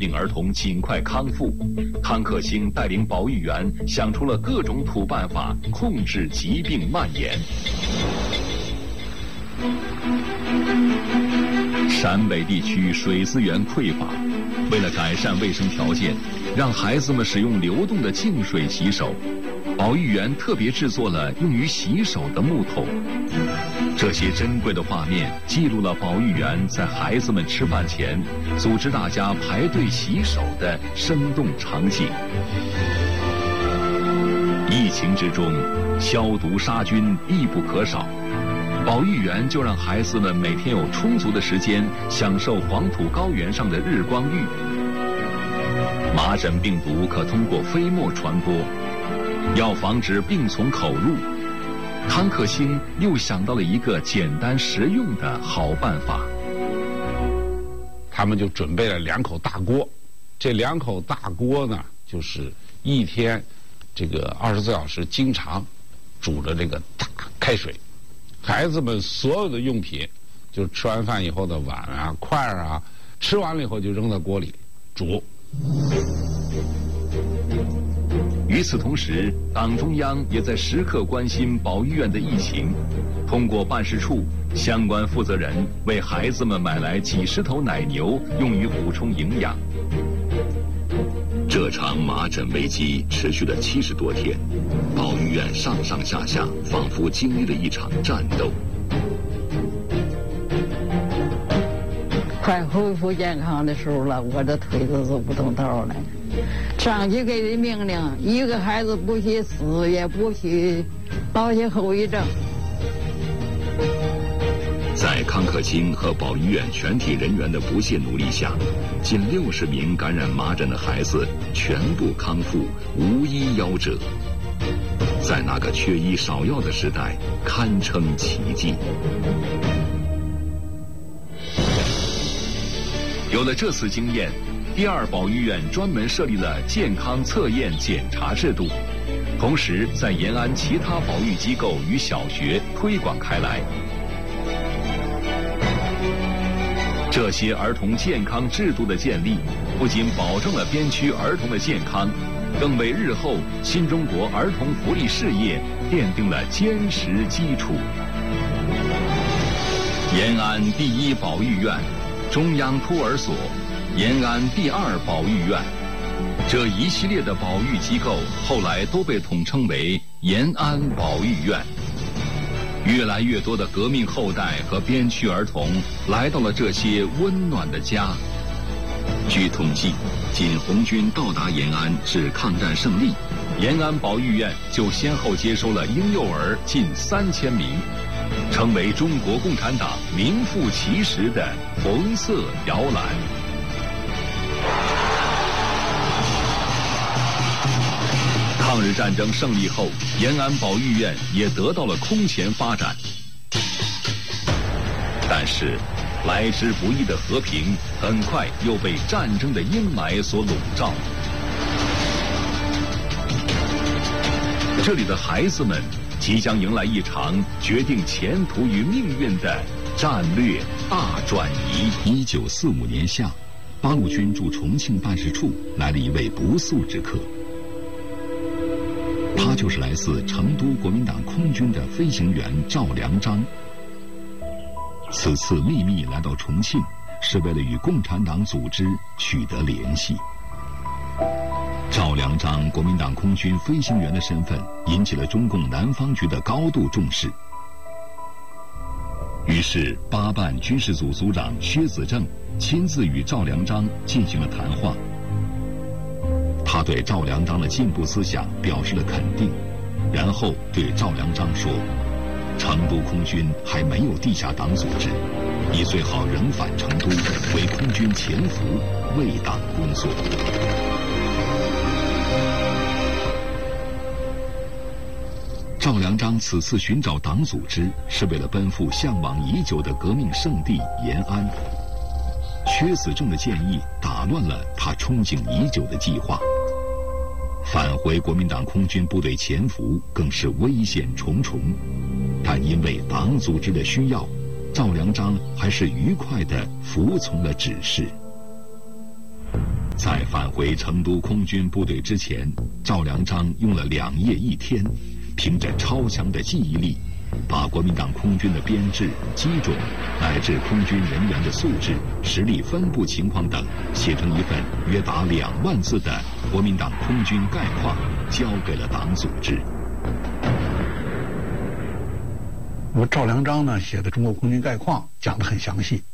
病儿童尽快康复，汤克星带领保育员想出了各种土办法控制疾病蔓延。陕北地区水资源匮乏，为了改善卫生条件，让孩子们使用流动的净水洗手，保育员特别制作了用于洗手的木桶。这些珍贵的画面记录了保育员在孩子们吃饭前组织大家排队洗手的生动场景。疫情之中，消毒杀菌必不可少，保育员就让孩子们每天有充足的时间享受黄土高原上的日光浴。麻疹病毒可通过飞沫传播，要防止病从口入，汤克星又想到了一个简单实用的好办法。 他们就准备了2口大锅，这2口大锅呢，就是一天这个24小时经常煮着这个大开水。孩子们所有的用品，就吃完饭以后的碗啊、筷儿啊，吃完了以后就扔到锅里煮。 与此同时，党中央也在时刻关心保育院的疫情，通过办事处相关负责人为孩子们买来几十头奶牛，用于补充营养。这场麻疹危机持续了70多天，保育院上上下下仿佛经历了一场战斗。 快恢复健康的时候了，我这腿都走不动道了。上级给的命令，一个孩子不许死，也不许落下后遗症。 在康克星和保育院全体人员的不懈努力下，近60名感染麻疹的孩子全部康复，无一夭折。在那个缺医少药的时代，堪称奇迹。有了这次经验，第2保育院专门设立了健康测验检查制度，同时在延安其他保育机构与小学推广开来。这些儿童健康制度的建立，不仅保证了边区儿童的健康，更为日后新中国儿童福利事业奠定了坚实基础。延安第1保育院、中央托儿所、延安第2保育院，这一系列的保育机构后来都被统称为延安保育院。越来越多的革命后代和边区儿童来到了这些温暖的家。据统计，仅红军到达延安至抗战胜利，延安保育院就先后接收了婴幼儿近3000名，成为中国共产党名副其实的红色摇篮。抗日战争胜利后，延安保育院也得到了空前发展。但是，来之不易的和平很快又被战争的阴霾所笼罩。这里的孩子们即将迎来一场决定前途与命运的战略大转移。1945年夏，八路军驻重庆办事处来了一位不速之客。他就是来自成都国民党空军的飞行员赵良章。此次秘密来到重庆，是为了与共产党组织取得联系。赵良章国民党空军飞行员的身份引起了中共南方局的高度重视。于是八办军事组组长薛子正亲自与赵良章进行了谈话。他对赵良章的进步思想表示了肯定，然后对赵良章说：成都空军还没有地下党组织，你最好仍返成都，为空军潜伏，为党工作。赵良章此次寻找党组织，是为了奔赴向往已久的革命圣地延安。薛子正的建议打乱了他憧憬已久的计划。返回国民党空军部队潜伏更是危险重重，但因为党组织的需要，赵良章还是愉快地服从了指示。 在返回成都空军部队之前，赵良章用了2夜1天，凭着超强的记忆力，把国民党空军的编制、机种乃至空军人员的素质、实力分布情况等写成一份约达2万字的国民党空军概况，交给了党组织。 那么赵良章呢写的《中国空军概况》讲得很详细。